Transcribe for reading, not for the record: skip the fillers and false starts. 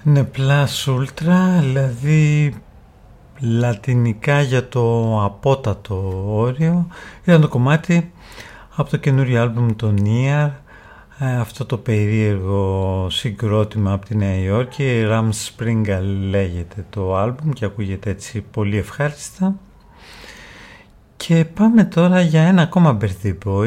Ναι, Plus Ultra, δηλαδή λατινικά για το απότατο όριο. Ήταν το κομμάτι από το καινούριο άλμπουμ το Near, αυτό το περίεργο συγκρότημα από τη Νέα Υόρκη. Ram Springa λέγεται το άλμπουμ και ακούγεται έτσι πολύ ευχάριστα. Και πάμε τώρα για ένα ακόμα birthday boy.